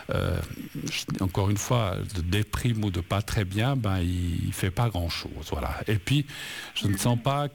encore une fois, de déprime ou de pas très bien, il fait pas grand-chose. Voilà. Et puis, je ne sens pas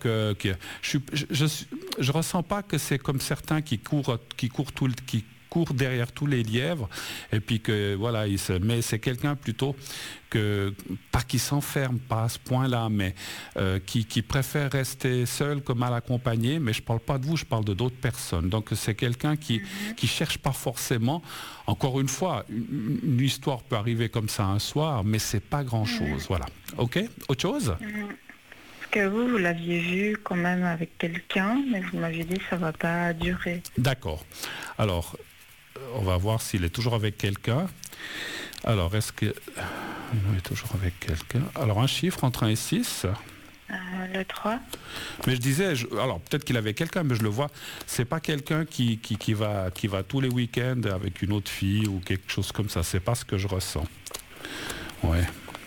je ressens pas que c'est comme certains qui courent derrière tous les lièvres et puis que voilà, mais c'est quelqu'un plutôt pas qui s'enferme pas à ce point-là, mais qui préfère rester seul que mal accompagné. Mais je parle pas de vous, je parle de d'autres personnes. Donc c'est quelqu'un qui cherche pas forcément. Encore une fois, une histoire peut arriver comme ça un soir, mais c'est pas grand-chose. Voilà. Ok. Autre chose? Que vous l'aviez vu quand même avec quelqu'un, mais vous m'aviez dit que ça va pas durer. D'accord. Alors, on va voir s'il est toujours avec quelqu'un. Alors, est-ce qu'il est toujours avec quelqu'un? Alors, un chiffre entre 1 et 6. Le 3. Mais je disais, alors peut-être qu'il avait quelqu'un, mais je le vois, c'est pas quelqu'un qui va tous les week-ends avec une autre fille ou quelque chose comme ça. C'est pas ce que je ressens. Ouais.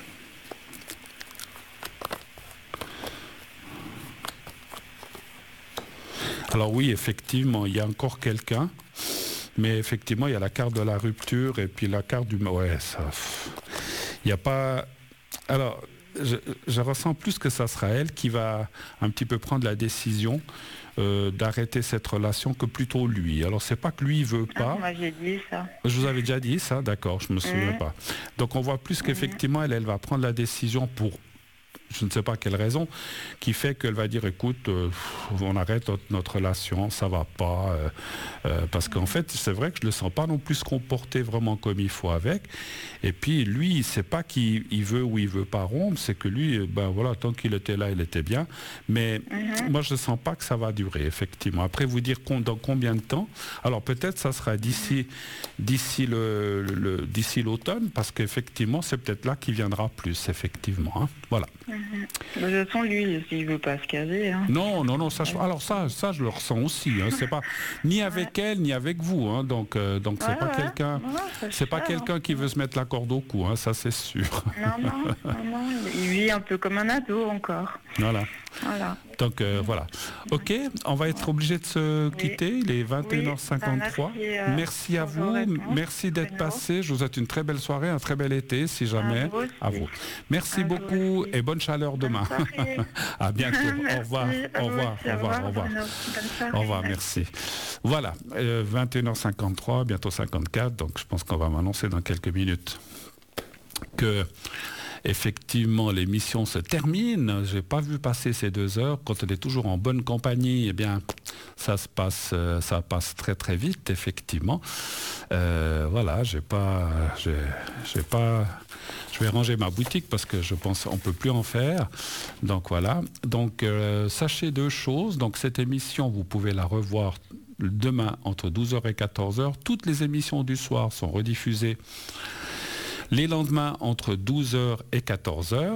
Alors oui, effectivement, il y a encore quelqu'un, mais effectivement, il y a la carte de la rupture et puis la carte du... Ouais, ça... Il n'y a pas... Alors, je ressens plus que ça sera elle qui va un petit peu prendre la décision d'arrêter cette relation que plutôt lui. Alors, c'est pas que lui, il veut pas. Vous m'aviez dit ça. Je vous avais déjà dit ça, d'accord, je me souviens pas. Donc, on voit plus qu'effectivement, elle va prendre la décision pour... je ne sais pas quelle raison, qui fait qu'elle va dire, écoute, on arrête notre relation, ça va pas, parce qu'en fait, c'est vrai que je ne le sens pas non plus se comporter vraiment comme il faut avec. Et puis, lui, c'est pas qu'il veut ou il veut pas rompre, c'est que lui, voilà, tant qu'il était là, il était bien. Mais moi, je ne sens pas que ça va durer, effectivement. Après, vous dire dans combien de temps? Alors, peut-être ça sera d'ici l'automne, parce qu'effectivement, c'est peut-être là qu'il viendra plus, effectivement. Hein. Voilà. De toute façon, lui, s'il veut pas se caser. Hein. Non, ça, je le ressens aussi. Hein. C'est pas ni avec elle ni avec vous. Hein. Donc c'est pas quelqu'un. C'est pas quelqu'un qui veut se mettre la corde au cou. Hein. Ça, c'est sûr. Non. Il vit un peu comme un ado encore. Voilà. Donc voilà. Ok, on va être obligé de se quitter. Il est 21h53. Merci à vous. Merci d'être passé. Je vous souhaite une très belle soirée, un très bel été, si jamais. À vous. Merci beaucoup et bonne chaleur demain. À bientôt. Au revoir. Au revoir, merci. Voilà, 21h53, bientôt 54. Donc je pense qu'on va m'annoncer dans quelques minutes que effectivement l'émission se termine. J'ai pas vu passer ces 2 heures. Quand on est toujours en bonne compagnie, eh bien ça passe très très vite, effectivement. Voilà, je vais ranger ma boutique parce que je pense qu'on peut plus en faire. Donc voilà. Donc sachez 2 choses. Donc cette émission, vous pouvez la revoir demain entre 12h et 14h. Toutes les émissions du soir sont rediffusées les lendemains entre 12h et 14h,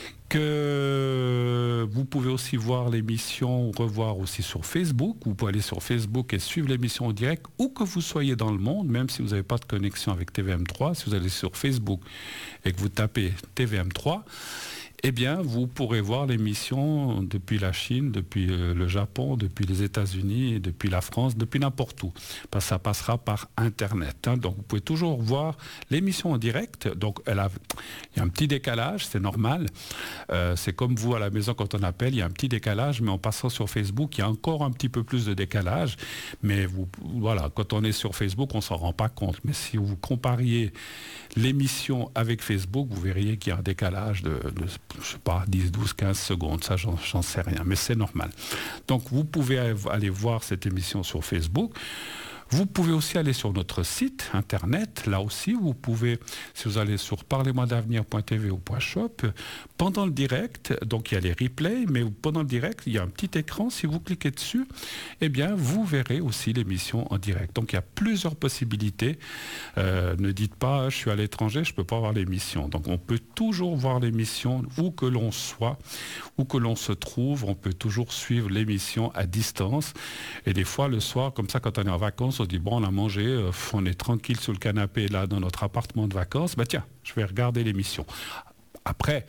que vous pouvez aussi voir l'émission ou revoir aussi sur Facebook. Vous pouvez aller sur Facebook et suivre l'émission en direct, où que vous soyez dans le monde, même si vous n'avez pas de connexion avec TVM3, si vous allez sur Facebook et que vous tapez TVM3, eh bien, vous pourrez voir l'émission depuis la Chine, depuis le Japon, depuis les États-Unis, depuis la France, depuis n'importe où. Parce que ça passera par Internet. Hein. Donc, vous pouvez toujours voir l'émission en direct. Donc, il y a un petit décalage, c'est normal. C'est comme vous à la maison quand on appelle, il y a un petit décalage, mais en passant sur Facebook, il y a encore un petit peu plus de décalage. Mais voilà, quand on est sur Facebook, on ne s'en rend pas compte. Mais si vous compariez l'émission avec Facebook, vous verriez qu'il y a un décalage de je sais pas, 10, 12, 15 secondes, ça j'en sais rien, mais c'est normal. Donc vous pouvez aller voir cette émission sur Facebook. Vous pouvez aussi aller sur notre site internet, là aussi vous pouvez, si vous allez sur parlez-moi-d'avenir.tv ou .shop, pendant le direct, donc il y a les replays, mais pendant le direct, il y a un petit écran, si vous cliquez dessus, eh bien vous verrez aussi l'émission en direct. Donc il y a plusieurs possibilités. Ne dites pas, je suis à l'étranger, je ne peux pas voir l'émission. Donc on peut toujours voir l'émission, où que l'on soit, où que l'on se trouve, on peut toujours suivre l'émission à distance. Et des fois, le soir, comme ça, quand on est en vacances, on se dit, bon, on a mangé, on est tranquille sur le canapé, là, dans notre appartement de vacances, tiens, je vais regarder l'émission. Après,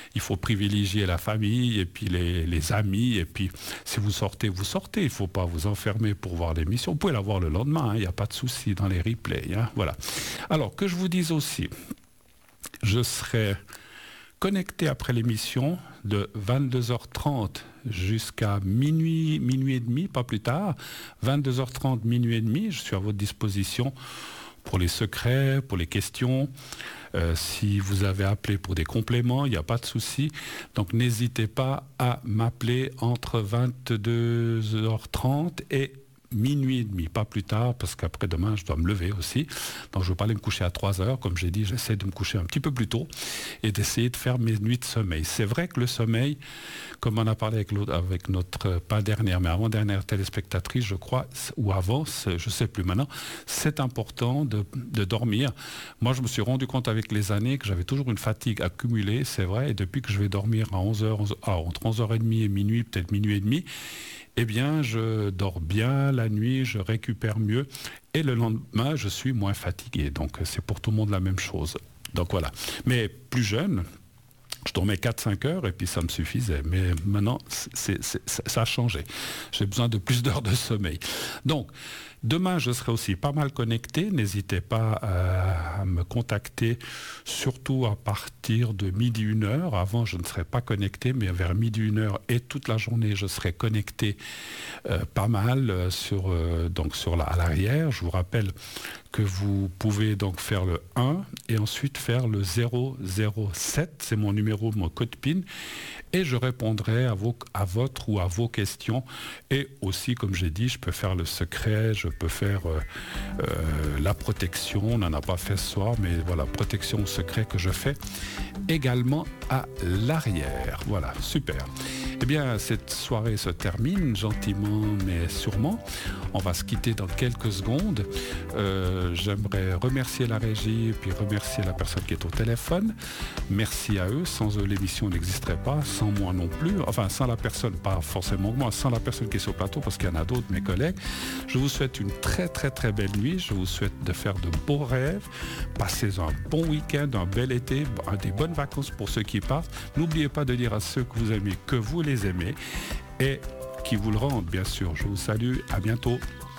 il faut privilégier la famille et puis les amis. Et puis, si vous sortez, vous sortez. Il ne faut pas vous enfermer pour voir l'émission. Vous pouvez la voir le lendemain, il n'y a pas de souci dans les replays. Voilà. Alors, que je vous dise aussi, je serai connecté après l'émission de 22h30 jusqu'à minuit et demi, pas plus tard. 22h30, minuit et demi, je suis à votre disposition pour les secrets, pour les questions. Si vous avez appelé pour des compléments, il n'y a pas de souci. Donc n'hésitez pas à m'appeler entre 22h30 et minuit et demi, pas plus tard, parce qu'après demain, je dois me lever aussi. Donc, je ne veux pas aller me coucher à 3 heures. Comme j'ai dit, j'essaie de me coucher un petit peu plus tôt et d'essayer de faire mes nuits de sommeil. C'est vrai que le sommeil, comme on a parlé avec notre, pas dernière, mais avant-dernière téléspectatrice, je crois, ou avant, je ne sais plus maintenant, c'est important de dormir. Moi, je me suis rendu compte avec les années que j'avais toujours une fatigue accumulée, c'est vrai, et depuis que je vais dormir à 11h, entre 11h30 et minuit, peut-être minuit et demi, eh bien, je dors bien la nuit, je récupère mieux et le lendemain, je suis moins fatigué. Donc, c'est pour tout le monde la même chose. Donc, voilà. Mais plus jeune, je dormais 4-5 heures et puis ça me suffisait. Mais maintenant, ça a changé. J'ai besoin de plus d'heures de sommeil. Donc, demain, je serai aussi pas mal connecté. N'hésitez pas à me contacter, surtout à partir de midi 1h. Avant, je ne serai pas connecté, mais vers midi 1h et toute la journée, je serai connecté pas mal à l'arrière. Je vous rappelle que vous pouvez donc faire le 1 et ensuite faire le 007. C'est mon numéro, mon code PIN. Et je répondrai à votre ou à vos questions. Et aussi, comme j'ai dit, je peux faire le secret, je peux faire la protection. On n'en a pas fait ce soir, mais voilà, protection secret que je fais également à l'arrière. Voilà, super. Eh bien, cette soirée se termine gentiment, mais sûrement. On va se quitter dans quelques secondes. J'aimerais remercier la régie et puis remercier la personne qui est au téléphone. Merci à eux. Sans eux, l'émission n'existerait pas. Sans moi non plus. Enfin, sans la personne, pas forcément moi, sans la personne qui est sur le plateau, parce qu'il y en a d'autres, mes collègues. Je vous souhaite une très, très, très belle nuit. Je vous souhaite de faire de beaux rêves. Passez un bon week-end, un bel été, des bonnes vacances pour ceux qui partent. N'oubliez pas de dire à ceux que vous aimez que vous les aimez et qui vous le rendent, bien sûr. Je vous salue. À bientôt.